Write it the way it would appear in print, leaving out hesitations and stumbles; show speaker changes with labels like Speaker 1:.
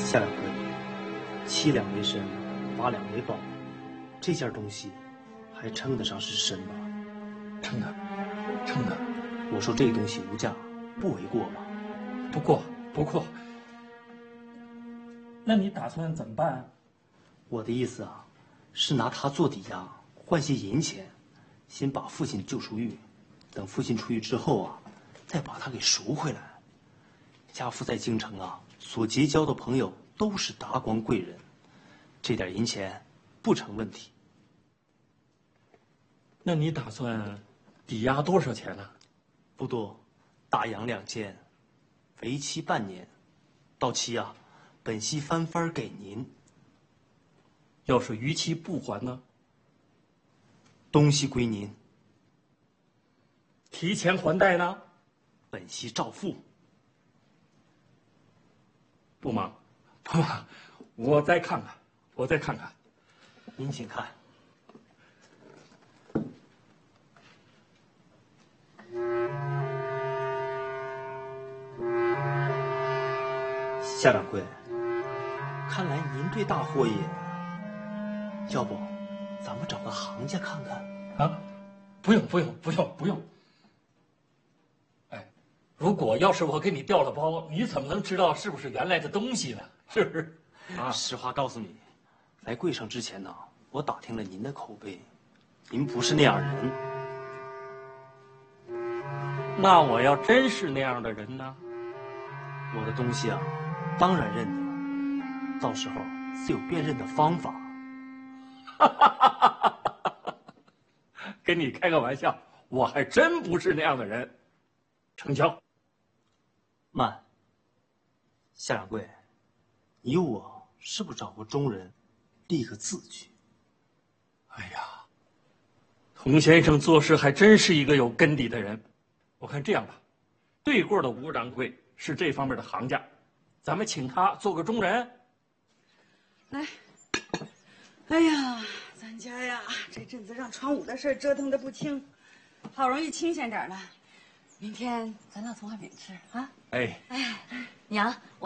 Speaker 1: 夏掌柜，7两为参，8两为宝，这件东西还称得上是参吗？
Speaker 2: 称的，称的。
Speaker 1: 我说这东西无价，不为过吧？
Speaker 2: 不过，不过。那你打算怎么办啊？
Speaker 1: 我的意思啊，是拿它做抵押，换些银钱，先把父亲救出狱，等父亲出狱之后啊，再把他给赎回来。家父在京城啊，所结交的朋友都是达官贵人，这点银钱不成问题。
Speaker 2: 那你打算抵押多少钱呢？
Speaker 1: 不多，大洋2件，为期半年，到期啊，本息翻番给您。
Speaker 2: 要是逾期不还呢？
Speaker 1: 东西归您。
Speaker 2: 提前还贷呢？
Speaker 1: 本息照付。
Speaker 2: 不忙，不忙，我再看看，我再看看。
Speaker 1: 您请看。夏掌柜，看来您对大货也……要不，咱们找个行家看看？
Speaker 2: 啊，不用，不用，不用，不用。哎，如果要是我给你调了包，你怎么能知道是不是原来的东西呢？是不是？啊，
Speaker 1: 实话告诉你，来柜上之前呢，我打听了您的口碑，您不是那样人。
Speaker 2: 那我要真是那样的人呢？
Speaker 1: 我的东西啊，当然认得，到时候自有辨认的方法。
Speaker 2: 跟你开个玩笑，我还真不是那样的人。成交。
Speaker 1: 慢。夏掌柜，你我是不是找个中人，立个字据？
Speaker 2: 哎呀，童先生做事还真是一个有根底的人。我看这样吧，对过的吴掌柜是这方面的行家，咱们请他做个中人。
Speaker 3: 来，哎呀，咱家呀，这阵子让传武的事折腾的不轻，好容易清闲点了。明天咱俩从外面吃啊。
Speaker 2: 哎，
Speaker 4: 娘。